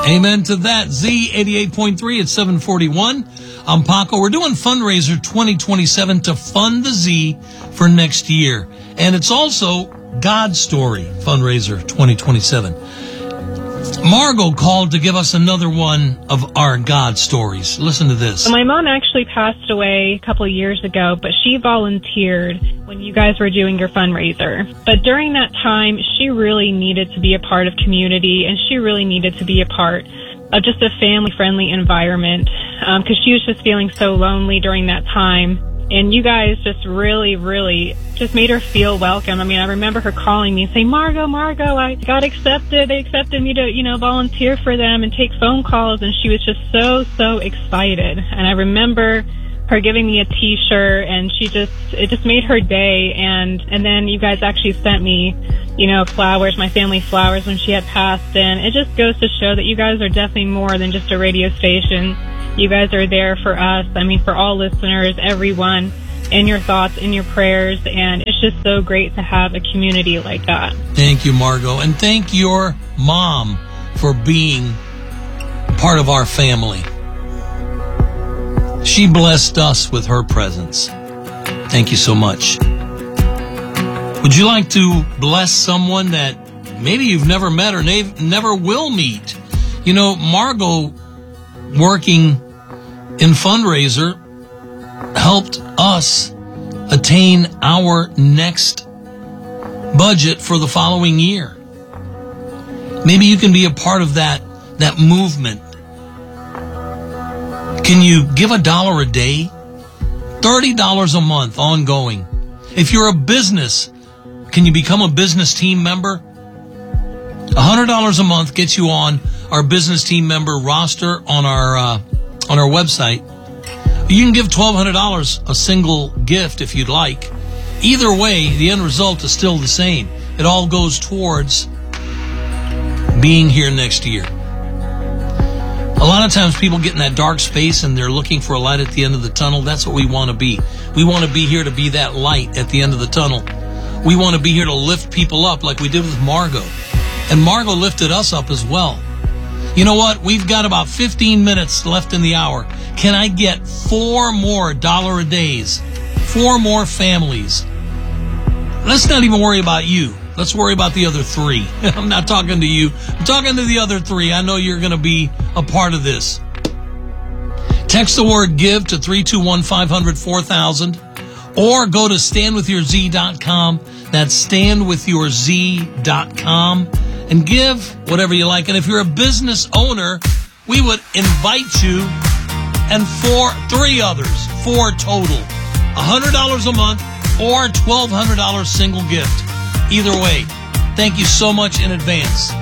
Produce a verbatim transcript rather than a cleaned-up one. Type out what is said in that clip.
Amen to that. Z eighty-eight point three at seven forty-one. I'm Paco. We're doing fundraiser twenty twenty-seven to fund the Z for next year. And it's also God Story fundraiser twenty twenty-seven. Margot called to give us another one of our God stories. Listen to this. My mom actually passed away a couple of years ago, but she volunteered when you guys were doing your fundraiser. But during that time, she really needed to be a part of community, and she really needed to be a part of just a family-friendly environment, because um, she was just feeling so lonely during that time. And you guys just really, really just made her feel welcome. I mean, I remember her calling me and saying, Margot, Margot, I got accepted. They accepted me to, you know, volunteer for them and take phone calls. And she was just so, so excited. And I remember her giving me a T-shirt, and she just, it just made her day. And, and then you guys actually sent me, you know, flowers, my family flowers when she had passed. And it just goes to show that you guys are definitely more than just a radio station. You guys are there for us. I mean, for all listeners, everyone, in your thoughts, in your prayers, and it's just so great to have a community like that. Thank you, Margot, and thank your mom for being part of our family. She blessed us with her presence. Thank you so much. Would you like to bless someone that maybe you've never met or never will meet? You know, Margot, working in fundraiser, helped us attain our next budget for the following year. Maybe you can be a part of that, that movement. Can you give a dollar a day? thirty dollars a month ongoing. If you're a business, can you become a business team member? one hundred dollars a month gets you on our business team member roster on our uh, on our website. You can give twelve hundred dollars a single gift if you'd like. Either way, the end result is still the same. It all goes towards being here next year. A lot of times people get in that dark space and they're looking for a light at the end of the tunnel. That's what we want to be. We want to be here to be that light at the end of the tunnel. We want to be here to lift people up like we did with Margot. And Margot lifted us up as well. You know what? We've got about fifteen minutes left in the hour. Can I get four more dollar a days? Four more families. Let's not even worry about you. Let's worry about the other three. I'm not talking to you. I'm talking to the other three. I know you're going to be a part of this. Text the word GIVE to three two one, five hundred, four thousand or go to stand with your z dot com. That's stand with your z dot com. And give whatever you like. And if you're a business owner, we would invite you and four, three others, four total. one hundred dollars a month or twelve hundred dollars single gift. Either way, thank you so much in advance.